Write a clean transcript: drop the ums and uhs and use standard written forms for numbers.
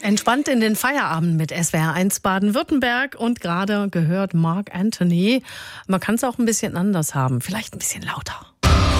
Entspannt in den Feierabend mit SWR1 Baden-Württemberg und gerade gehört Marc Anthony. Man kann es auch ein bisschen anders haben, vielleicht ein bisschen lauter.